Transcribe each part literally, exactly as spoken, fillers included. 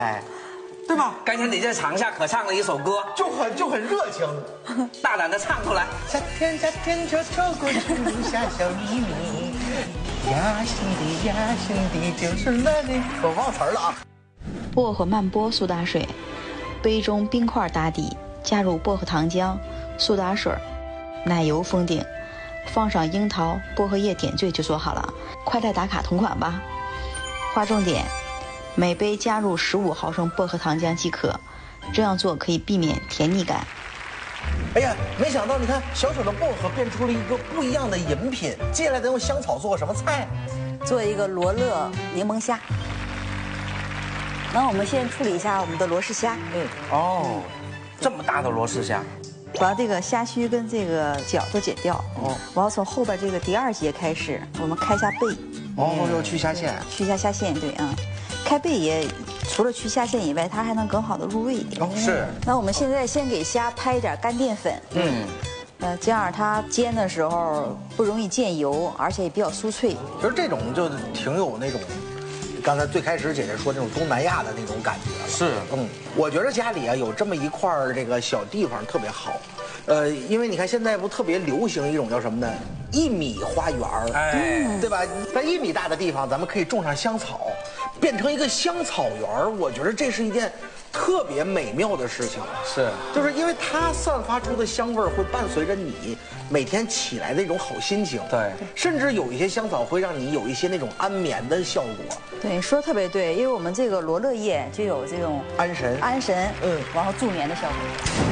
哎，对吧？ 刚才你在场下可唱了一首歌， 就很就很热情， 大胆的唱出来。 夏天夏天悄悄过去，留下小秘密。呀兄弟呀兄弟，就是那里。我忘词儿了啊。 薄荷慢波苏打水，杯中冰块打底，加入薄荷糖浆、苏打水、奶油封顶，放上樱桃、薄荷叶点缀就做好了。快来打卡同款吧！划重点。每杯加入十五毫升薄荷糖浆即可，这样做可以避免甜腻感。 哎呀，没想到你看小小的薄荷变出了一个不一样的饮品。接下来咱用香草做个什么菜？ 做一个罗勒柠檬虾。那我们先处理一下我们的罗氏虾。 嗯，哦，这么大的罗氏虾， 把这个虾须跟这个角都剪掉。哦，然后从后边这个第二节开始，我们开一下背。 哦，要去虾线。 去一下虾线，对啊。开背也除了去虾线以外，它还能更好的入味一点。 是。 那我们现在先给虾拍一点干淀粉。嗯。呃，这样它煎的时候不容易溅油，而且也比较酥脆。 其实这种就挺有那种，刚才最开始姐姐说那种东南亚的那种感觉。 是。 嗯，我觉得家里啊有这么一块这个小地方特别好。呃，因为你看现在不特别流行一种叫什么呢？一米花园儿，哎，对吧？在一米大的地方，咱们可以种上香草，变成一个香草园儿。我觉得这是一件特别美妙的事情。 是， 就是因为它散发出的香味儿会伴随着你每天起来的一种好心情。 对， 甚至有一些香草会让你有一些那种安眠的效果。 对，说得特别对，因为我们这个罗勒叶就有这种安神、 安神， 嗯， 然后助眠的效果。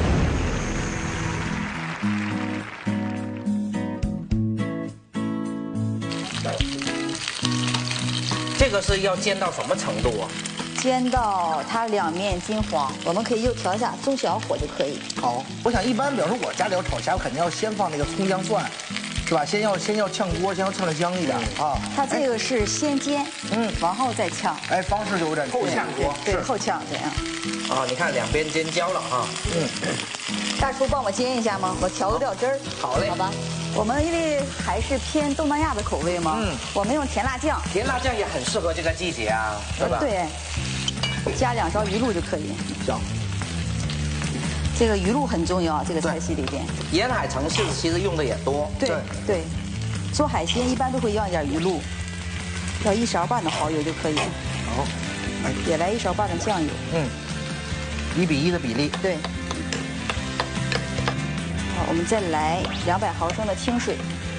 这个是要煎到什么程度啊？ 煎到它两面金黄，我们可以又调一下中小火就可以。 好，我想一般，比方说我家里要炒虾，我肯定要先放那个葱姜蒜，是吧？先要先要炝锅，先要炝的香一点啊。 它这个是先煎，嗯，然后再炝。 哎，方式就有点后炝锅， 对，后炝这样。 啊，你看两边煎焦了哈。嗯。 大厨帮我煎一下吗？我调个料汁儿。 好嘞， 好吧。我们因为还是偏东南亚的口味嘛，嗯，我们用甜辣酱。 甜辣酱也很适合这个季节啊，对吧？ 对，加两勺鱼露就可以。 行。 这个鱼露很重要，这个菜系里边。 沿海城市其实用的也多。 对对，做海鲜一般都会要一点鱼露，要一勺半的蚝油就可以。 好， 哎，也来一勺半的酱油。嗯， 一比一的比例。 对。好，我们再来两百毫升的清水，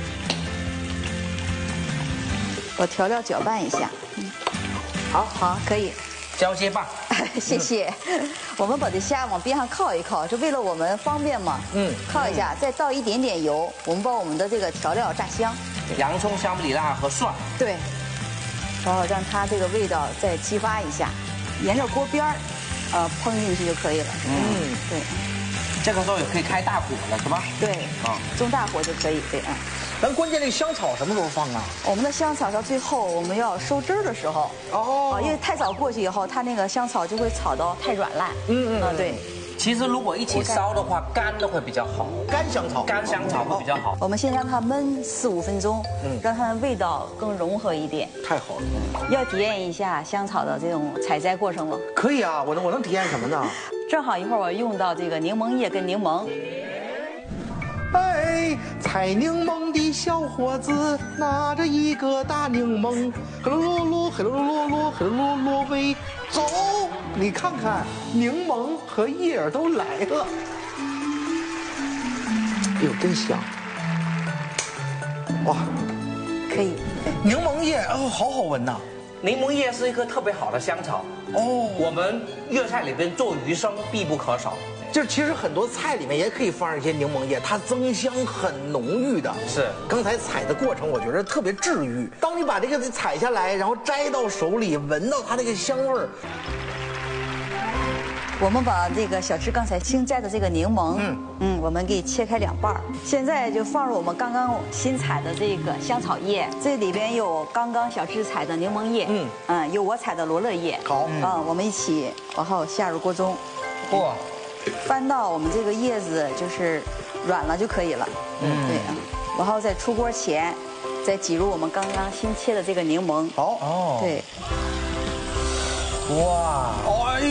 我调料搅拌一下。嗯，好，好，可以。 交接吧。 谢谢。我们把这虾往边上靠一靠，是为了我们方便嘛。嗯。靠一下，再倒一点点油，我们把我们的这个调料炸香。 洋葱、香布里辣和蒜。 对。然后让它这个味道再激发一下，沿着锅边儿，呃，烹进去就可以了。嗯，对。 这个时候也可以开大火了，是吧？ 对，啊，中大火就可以，对啊。 咱关键这个香草什么时候放啊？ 我们的香草到最后我们要收汁儿的时候，哦，因为太早过去以后，它那个香草就会炒到太软烂。嗯嗯，对。 其实如果一起烧的话，干的会比较好， 干香草， 干香草会比较好。 我们先让它焖四五分钟，嗯，让它的味道更融合一点。 太好了。 要体验一下香草的这种采摘过程吗？ 可以啊，我能我能体验什么呢？ 正好一会儿我用到这个柠檬叶跟柠檬。 哎，采柠檬的小伙子拿着一个大柠檬，嘿噜噜噜，嘿噜噜噜噜，嘿噜噜噜喂，走！你看看，柠檬和叶儿都来了。哎呦，真香！哇， 可以。 柠檬叶哦，好好闻呐。 柠檬叶是一个特别好的香草哦，我们粤菜里边做鱼生必不可少。 就是其实很多菜里面也可以放上一些柠檬叶，它增香很浓郁的。 是， 刚才采的过程我觉得特别治愈。当你把这个采下来，然后摘到手里，闻到它那个香味儿。 我们把这个小吃刚才新摘的这个柠檬，嗯嗯，我们给切开两半儿。现在就放入我们刚刚新采的这个香草叶，这里边有刚刚小吃采的柠檬叶，嗯嗯，有我采的罗勒叶。 好， 嗯，我们一起然后下入锅中， 嚯， 翻到我们这个叶子就是软了就可以了。嗯，对啊，然后在出锅前，再挤入我们刚刚新切的这个柠檬。 好哦， 对。 哇！ 哎